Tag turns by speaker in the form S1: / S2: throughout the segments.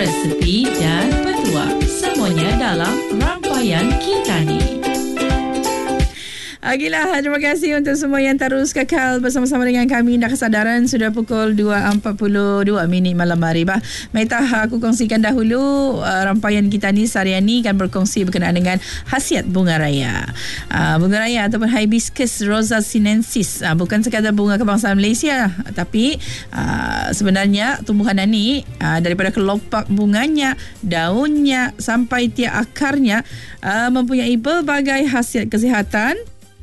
S1: resepi dan petua. Semuanya dalam rangkaian kita ni. Agilah, terima kasih untuk semua yang terus kekal bersama-sama dengan kami. Dah kesedaran sudah pukul 2.42 malam hari. Maitah, aku kongsikan dahulu rangkaian kita ni seharian ni akan berkongsi berkenaan dengan khasiat bunga raya. Bunga raya ataupun Hibiscus rosa sinensis bukan sekadar bunga kebangsaan Malaysia, tapi sebenarnya tumbuhan ini daripada kelopak bunganya, daunnya sampai tiap akarnya mempunyai berbagai khasiat kesihatan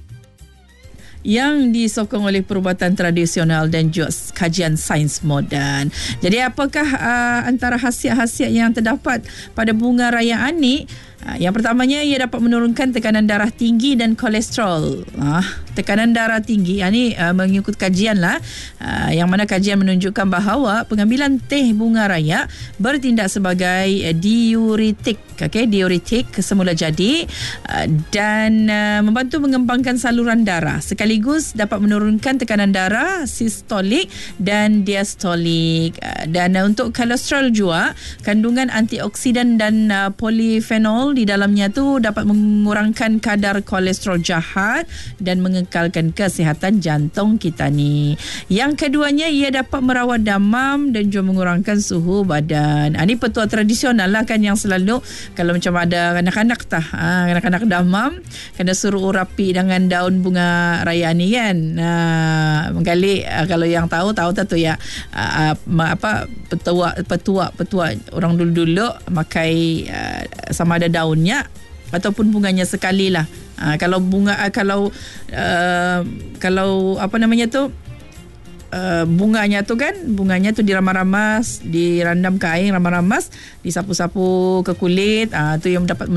S1: yang disokong oleh perubatan tradisional dan juga kajian sains moden. Jadi apakah antara khasiat-khasiat yang terdapat pada bunga raya ni? Yang pertamanya, ia dapat menurunkan tekanan darah tinggi dan kolesterol. Tekanan darah tinggi ini mengikut kajian lah, yang mana kajian menunjukkan bahawa pengambilan teh bunga raya bertindak sebagai diuretik, diuretik semula jadi, dan membantu mengembangkan saluran darah, sekaligus dapat menurunkan tekanan darah sistolik dan diastolik. Dan untuk kolesterol juga, kandungan antioksidan dan polifenol di dalamnya tu dapat mengurangkan kadar kolesterol jahat dan mengekalkan kesihatan jantung kita ni. Yang keduanya, ia dapat merawat demam dan juga mengurangkan suhu badan. Ini petua tradisional lah kan, yang selalu kalau macam ada kanak-kanak kanak-kanak demam, kena suruh urapi dengan daun bunga raya ni kan. Mengkali kalau yang tahu tu ya, petua orang dulu-dulu makai sama ada daunnya ataupun bunganya sekali lah. Kalau bunga kalau apa namanya tu, bunganya tu diramas-ramas, direndam ke air, ramas-ramas, disapu-sapu ke kulit, tu yang dapat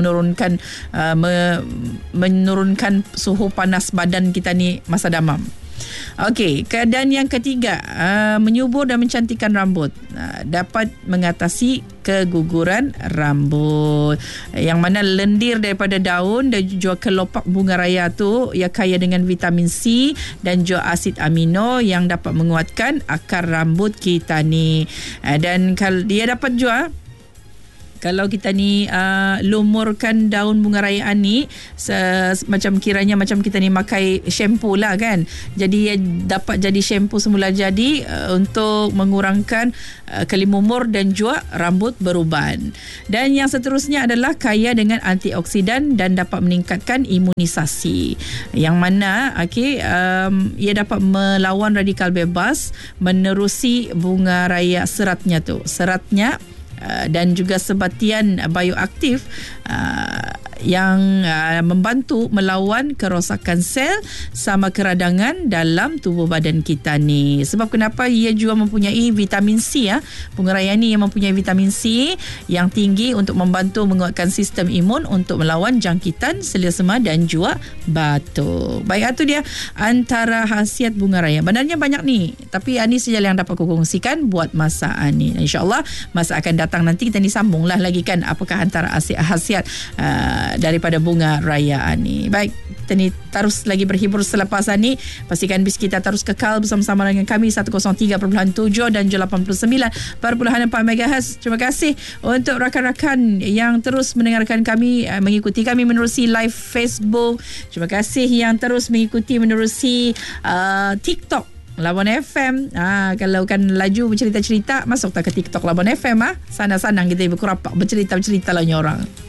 S1: menurunkan suhu panas badan kita ni masa demam. Okey, dan yang ketiga, menyubur dan mencantikkan rambut, dapat mengatasi keguguran rambut, yang mana lendir daripada daun dan juga kelopak bunga raya tu ia kaya dengan vitamin C dan juga asid amino yang dapat menguatkan akar rambut kita ni. Dan kalau dia dapat juga, kalau kita ni lumurkan daun bunga raya ni, macam kiranya macam kita ni makai shampoo lah kan. Jadi dapat jadi shampoo semula jadi, untuk mengurangkan kelimumur dan juga rambut beruban. Dan yang seterusnya adalah kaya dengan antioksidan dan dapat meningkatkan imunisasi, yang mana ia dapat melawan radikal bebas menerusi bunga raya seratnya dan juga sebatian bioaktif yang membantu melawan kerosakan sel sama keradangan dalam tubuh badan kita ni. Sebab kenapa ia juga mempunyai vitamin C bunga raya ni yang mempunyai vitamin C yang tinggi untuk membantu menguatkan sistem imun untuk melawan jangkitan selesema dan juga batuk. Baik, itu dia antara khasiat bunga raya. Benarnya banyak ni, tapi ini saja yang dapat aku kongsikan buat masa ni. InsyaAllah masa akan datang nanti kita ni sambunglah lagi kan, apakah antara khasiat daripada bunga raya ni. Baik, kita ni terus lagi berhibur selepas ni. Pastikan bis kita terus kekal bersama-sama dengan kami 103.7 dan 89.4 MHz. Terima kasih untuk rakan-rakan yang terus mendengarkan kami, mengikuti kami menerusi live Facebook. Terima kasih yang terus mengikuti menerusi TikTok Labuan FM. Kalau kan laju bercerita-cerita, masuk tak ke TikTok Labuan FM. Sana-sana kita berkurapak bercerita-cerita lah orang.